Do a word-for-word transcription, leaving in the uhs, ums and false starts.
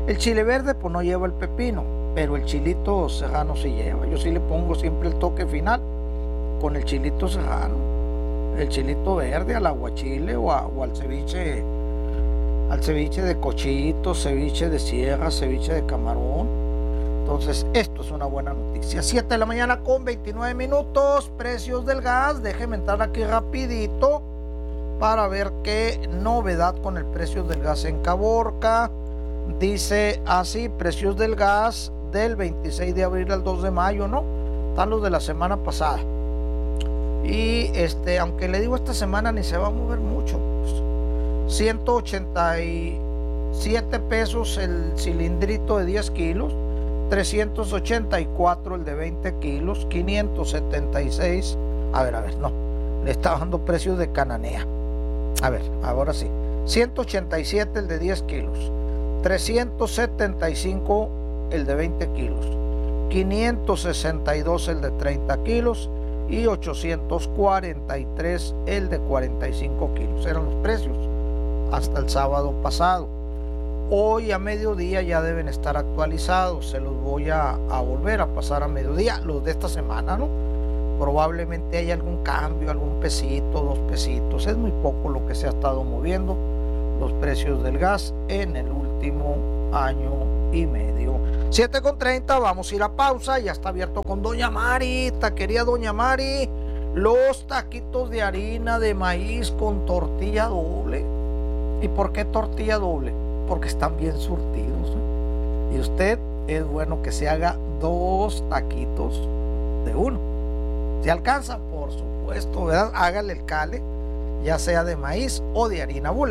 El chile verde pues no lleva el pepino, pero el chilito serrano sí lleva. Yo sí le pongo siempre el toque final con el chilito serrano, el chilito verde al aguachile o, a, o al ceviche, al ceviche de cochito, ceviche de sierra, ceviche de camarón. Entonces esto es una buena noticia. siete de la mañana con veintinueve minutos, precios del gas. Déjeme entrar aquí rapidito para ver qué novedad con el precio del gas en Caborca. Dice así, precios del gas del veintiséis de abril al dos de mayo, ¿no? Están los de la semana pasada. Y este, aunque le digo esta semana ni se va a mover mucho, pues, ciento ochenta y siete pesos el cilindrito de diez kilos, trescientos ochenta y cuatro el de veinte kilos, quinientos setenta y seis, a ver, a ver, no, le está dando precios de Cananea. A ver, ahora sí, ciento ochenta y siete el de diez kilos, trescientos setenta y cinco el de veinte kilos, quinientos sesenta y dos el de treinta kilos y ochocientos cuarenta y tres el de cuarenta y cinco kilos. Eran los precios hasta el sábado pasado. Hoy a mediodía ya deben estar actualizados. Se los voy a, a volver a pasar a mediodía, los de esta semana, ¿no? Probablemente haya algún cambio, algún pesito, dos pesitos. Es muy poco lo que se ha estado moviendo los precios del gas en el último año y medio. siete con treinta, vamos a ir a pausa. Ya está abierto con doña Mari, taquería doña Mari. Los taquitos de harina de maíz con tortilla doble. ¿Y por qué tortilla doble? Porque están bien surtidos, ¿eh? Y usted es bueno que se haga dos taquitos de uno. Si alcanza, por supuesto, ¿verdad? Hágale el cale, ya sea de maíz o de harina.